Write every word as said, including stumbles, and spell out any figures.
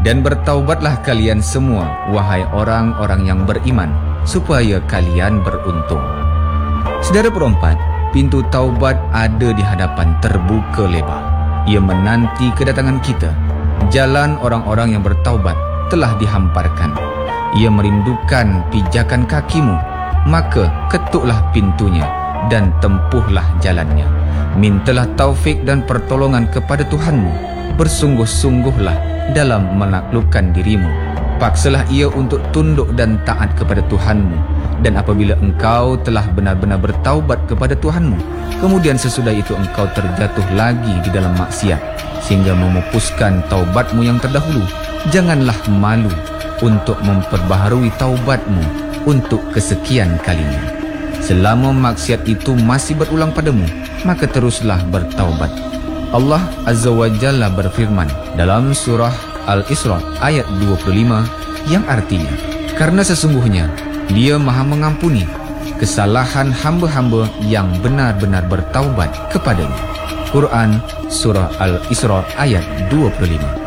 Dan bertaubatlah kalian semua, wahai orang-orang yang beriman, supaya kalian beruntung. Saudara perempat, pintu taubat ada di hadapan terbuka lebar. Ia menanti kedatangan kita. Jalan orang-orang yang bertaubat telah dihamparkan. Ia merindukan pijakan kakimu. Maka ketuklah pintunya dan tempuhlah jalannya. Mintalah taufik dan pertolongan kepada Tuhanmu. Bersungguh-sungguhlah dalam menaklukkan dirimu. Paksalah ia untuk tunduk dan taat kepada Tuhanmu. Dan apabila engkau telah benar-benar bertaubat kepada Tuhanmu, kemudian sesudah itu engkau terjatuh lagi di dalam maksiat sehingga memupuskan taubatmu yang terdahulu, janganlah malu untuk memperbaharui taubatmu untuk kesekian kalinya. Selama maksiat itu masih berulang padamu, maka teruslah bertaubat. Allah Azza wa Jalla berfirman dalam surah Al-Isra ayat dua puluh lima yang artinya, karena sesungguhnya Dia Maha mengampuni kesalahan hamba-hamba yang benar-benar bertaubat kepadanya. Quran surah Al-Isra ayat dua puluh lima.